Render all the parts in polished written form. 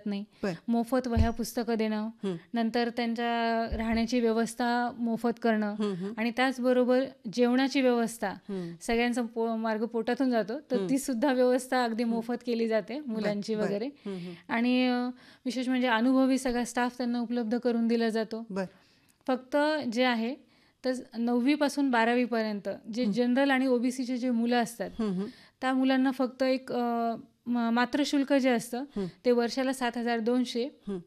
नाही. बर. मोफत वह्या पुस्तकं देणं, नंतर त्यांच्या राहण्याची व्यवस्था मोफत करणं आणि त्याचबरोबर जेवणाची व्यवस्था, सगळ्यांचा मार्ग पोटातून जातो तर ती सुद्धा व्यवस्था अगदी मोफत केली जाते मुलांची वगैरे. आणि विशेष म्हणजे अनुभवी सगळा स्टाफ त्यांना उपलब्ध करून दिला जातो. फक्त जे आहे तर 9वी पासून 12वी पर्यंत जे जनरल आणि ओबीसीचे जे मुलं असतात त्या मुलांना फक्त एक मात्र शुल्क जे असतं ते वर्षाला 7,200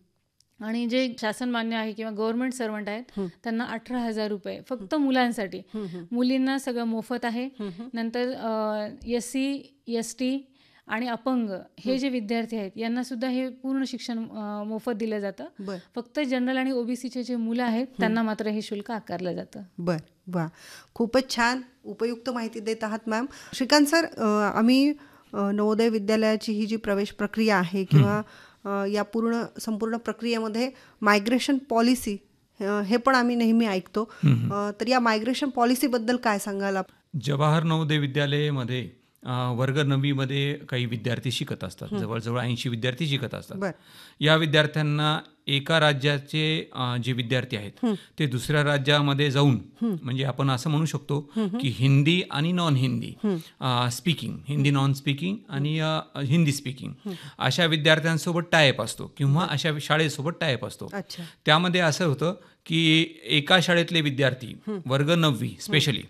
आणि जे शासन मान्य आहे किंवा गव्हर्नमेंट सर्वंट आहेत त्यांना 18,000 रुपये फक्त मुलांसाठी. मुलींना सगळं मोफत आहे. नंतर SC ST आणि अपंग हे जे विद्यार्थी आहेत यांना सुद्धा हे पूर्ण शिक्षण मोफत दिलं जातं. फक्त जनरल आणि ओबीसीचे जे मुलं आहेत त्यांना मात्र हे शुल्क आकारलं जातं. बर. वा, खूपच छान उपयुक्त माहिती देत आहात मॅम. श्रीकांत सर, आम्ही नवोदय विद्यालयाची ही जी प्रवेश प्रक्रिया आहे किंवा या संपूर्ण प्रक्रियेमध्ये मायग्रेशन पॉलिसी हे पण आम्ही नेहमी ऐकतो. तर या मायग्रेशन पॉलिसीबद्दल काय सांगाल? जवाहर नवोदय विद्यालयामध्ये वर्ग 9वी मध्ये काही विद्यार्थी शिकत असतात. जवळजवळ 80 विद्यार्थी शिकत असतात. या विद्यार्थ्यांना एका राज्याचे जे विद्यार्थी आहेत ते दुसऱ्या राज्यामध्ये जाऊन, म्हणजे आपण असं म्हणू शकतो की हिंदी आणि non Hindi speaking, Hindi non speaking आणि हिंदी स्पीकिंग अशा विद्यार्थ्यांसोबत टायअप असतो किंवा अशा शाळेसोबत टायअप असतो. त्यामध्ये असं होतं की एका शाळेतले विद्यार्थी वर्ग 9वी स्पेशली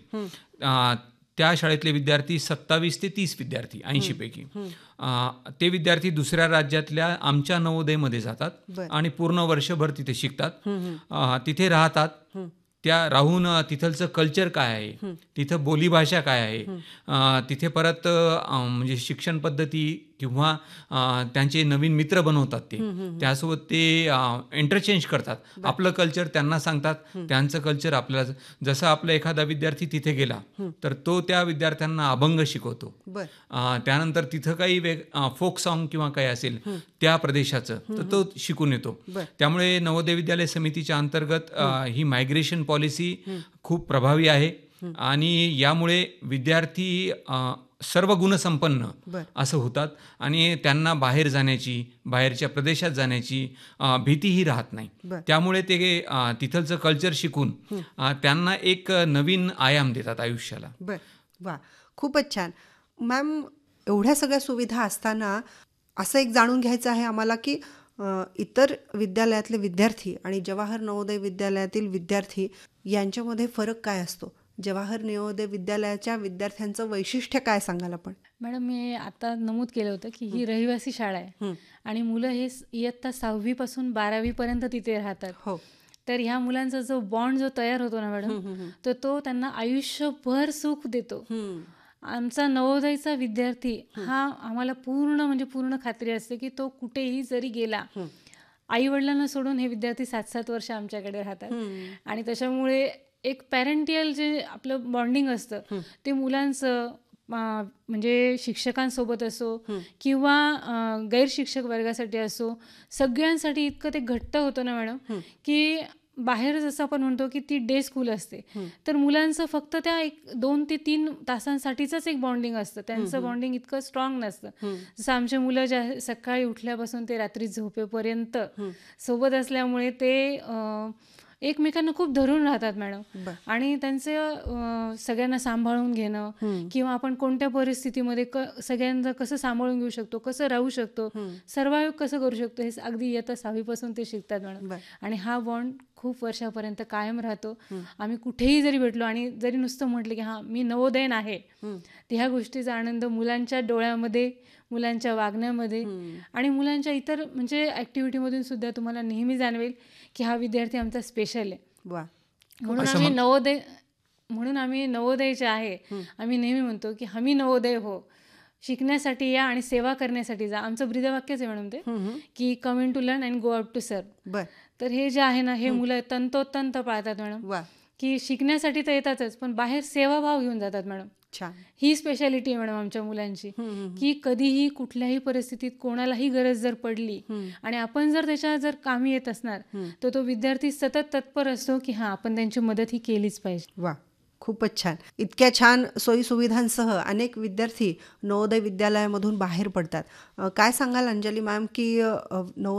त्या शाळेतले विद्यार्थी 27 ते 30 विद्यार्थी 80 पैकी ते विद्यार्थी दुसऱ्या राज्यातल्या आमच्या नवोदयमध्ये जातात आणि पूर्ण वर्षभर तिथे शिकतात, तिथे राहतात. त्या राहून तिथलचं कल्चर काय आहे, तिथं बोलीभाषा काय आहे, तिथे परत म्हणजे शिक्षण पद्धती किंवा त्यांचे नवीन मित्र बनवतात, त्यासोबत ते इंटरचेंज करतात. आपलं कल्चर त्यांना सांगतात, त्यांचं कल्चर आपल्याला. जसं आपला एखादा विद्यार्थी तिथे गेला तर तो त्या विद्यार्थ्यांना अभंग शिकवतो. त्यानंतर तिथं काही फोक सॉन्ग किंवा काही असेल त्या प्रदेशाचं तर तो शिकून येतो. त्यामुळे नवोदय विद्यालय समितीच्या अंतर्गत ही मायग्रेशन पॉलिसी खूप प्रभावी आहे आणि यामुळे विद्यार्थी सर्व गुणसंपन्न असं होतात आणि त्यांना बाहेर जाण्याची, बाहेरच्या प्रदेशात जाण्याची भीतीही राहत नाही. त्यामुळे ते तिथलचं कल्चर शिकून त्यांना एक नवीन आयाम देतात आयुष्याला. वा, खूपच छान मॅम. एवढ्या सगळ्या सुविधा असताना असं एक जाणून घ्यायचं आहे आम्हाला की इतर विद्यालयातले विद्यार्थी आणि जवाहर नवोदय विद्यालयातील विद्यार्थी यांच्यामध्ये फरक काय असतो? जवाहर नवोदय विद्यालयाच्या विद्यार्थ्यांचं वैशिष्ट्य काय सांगाल आपण? मॅडम, मी आता नमूद केलं होतं की ही रहिवासी शाळा आहे आणि मुलं हे इयत्ता 6वी पासून 12वी पर्यंत तिथे राहतात. तर ह्या मुलांचा जो बॉन्ड जो तयार होतो ना मॅडम, तर तो त्यांना आयुष्यभर सुख देतो. आमचा नवोदयचा विद्यार्थी हा आम्हाला पूर्ण खात्री असते की तो कुठेही जरी गेला, आई वडिलांना सोडून हे विद्यार्थी 7-7 वर्ष आमच्याकडे राहतात. आणि त्याच्यामुळे एक पॅरेंटियल जे आपलं बॉन्डिंग असतं ते मुलांचं म्हणजे शिक्षकांसोबत असो किंवा गैरशिक्षक वर्गासाठी असो, सगळ्यांसाठी इतकं ते घट्ट होतं ना मॅडम की बाहेर जसं आपण म्हणतो की ती डे स्कूल असते तर मुलांचं फक्त त्या 2 ते 3 तासांसाठीच एक बॉन्डिंग असतं. त्यांचं बॉन्डिंग इतकं स्ट्रॉंग नसतं. जसं आमचे मुलं ज्या सकाळी उठल्यापासून ते रात्री झोपेपर्यंत सोबत असल्यामुळे ते एकमेकांना खूप धरून राहतात मॅडम. आणि त्यांचं सगळ्यांना सांभाळून घेणं किंवा आपण कोणत्या परिस्थितीमध्ये सगळ्यांना कसं सांभाळून घेऊ शकतो, कसं राहू शकतो, सर्वाइव्ह कसं करू शकतो, हे अगदी इयत्ता 6वी पासून ते शिकतात मॅडम. आणि हा बॉन्ड खूप वर्षापर्यंत कायम राहतो. आम्ही कुठेही जरी भेटलो आणि जरी नुसतं म्हटलं की हां मी नवोदयन आहे, तर ह्या गोष्टीचा आनंद मुलांच्या डोळ्यामध्ये, मुलांच्या वागण्यामध्ये आणि मुलांच्या इतर म्हणजे ॲक्टिव्हिटीमधून सुद्धा तुम्हाला नेहमी जाणवेल की हा विद्यार्थी आमचा स्पेशल आहे. म्हणून आम्ही नवोदयचे आहे. आम्ही नेहमी म्हणतो की आम्ही नवोदय हो, शिकण्यासाठी या आणि सेवा करण्यासाठी जा. आमचं ब्रीदवाक्यच आहे मॅडम ते की कम in to learn and go out to serve. तर हे जे आहे ना, हे मुलं तंतोतंत पाळतात मॅडम की शिकण्यासाठी तर येतातच पण बाहेर सेवाभाव घेऊन जातात मॅडम. ही स्पेशालिटी आहे मॅडम आमच्या मुलांची की कधीही कुठल्याही परिस्थितीत कोणालाही गरज जर पडली आणि आपण जर त्याच्या जर कामी येत असणार तर तो विद्यार्थी सतत तत्पर असतो की हां आपण त्यांची मदत ही केलीच पाहिजे. वा, खूपच छान. इतक्या छान सोयीसुविधांसह अनेक विद्यार्थी नवोदय विद्यालयामधून बाहेर पडतात. काय सांगाल अंजली मॅम की